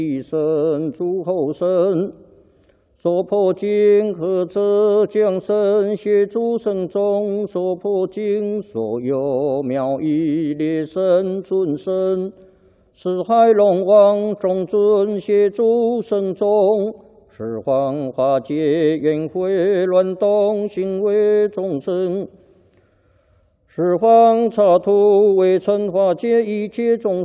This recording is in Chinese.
神诸后生，所破经何者将生协诸圣众，所破经所有妙义列神尊神，四海龙王众尊协诸圣众，十方化界圆会乱动行为众生。十方刹土为成化界一切众